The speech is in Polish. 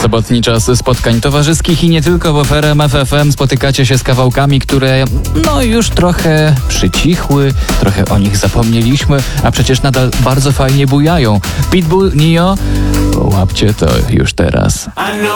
Sobotni czas spotkań towarzyskich i nie tylko, bo w RMF FM spotykacie się z kawałkami, które już trochę przycichły, trochę o nich zapomnieliśmy, a przecież nadal bardzo fajnie bujają. Pitbull, Nio, łapcie to już teraz.